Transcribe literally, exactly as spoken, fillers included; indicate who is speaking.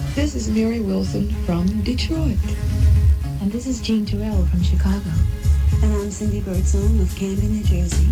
Speaker 1: This is Mary Wilson from Detroit.
Speaker 2: And this is Jean Terrell from Chicago.
Speaker 3: And I'm Cindy Birdsong of Camden, New Jersey.